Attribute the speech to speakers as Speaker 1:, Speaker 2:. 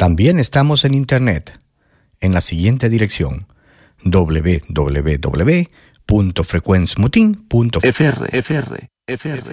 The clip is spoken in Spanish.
Speaker 1: También estamos en Internet, en la siguiente dirección: www.frecuencmutin.fr.